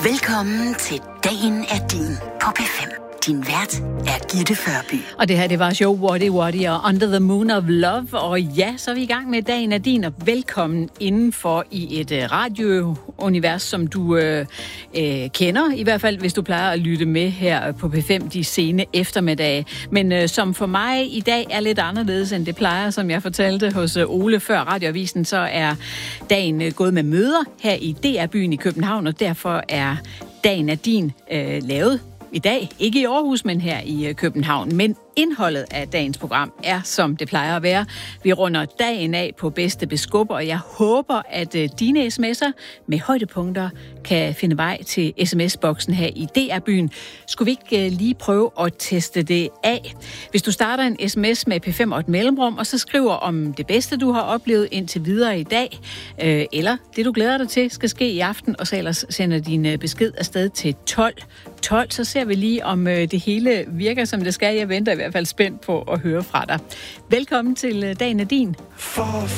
Velkommen til Dagen er din på P5. Din vært er Gitte Førby. Og det her, det var show Whatty Whatty og Under the Moon of Love. Og ja, så er vi i gang med Dagen er din, og velkommen indenfor i et radiounivers, som du kender. I hvert fald, hvis du plejer at lytte med her på P5 de sene eftermiddage. Men som for mig i dag er lidt anderledes, end det plejer, som jeg fortalte hos Ole før Radioavisen, så er dagen gået med møder her i DR-byen i København, og derfor er Dagen er din lavet i dag, ikke i Aarhus, men her i København. Men indholdet af dagens program er, som det plejer at være. Vi runder dagen af på bedste beskub, og jeg håber, at dine sms'er med højdepunkter kan finde vej til sms-boksen her i DR-byen. Skulle vi ikke lige prøve at teste det af? Hvis du starter en sms med P5 og et mellemrum, og så skriver om det bedste, du har oplevet indtil videre i dag, eller det, du glæder dig til, skal ske i aften, og så ellers sender din besked afsted til 12, så ser vi lige, om det hele virker, som det skal. Jeg venter i hvert fald spændt på at høre fra dig. Velkommen til Dagen er din.